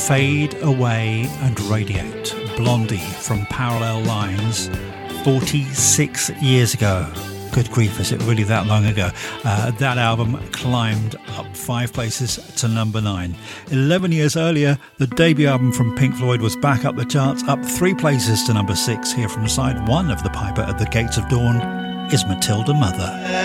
Fade Away and Radiate, Blondie from Parallel Lines, 46 years ago. Good grief, is it really that long ago? That album climbed up 5 places to number 9. 11 years earlier, the debut album from Pink Floyd was back up the charts, up 3 places to number 6. Here from side 1 of The Piper at the Gates of Dawn is Matilda Mother.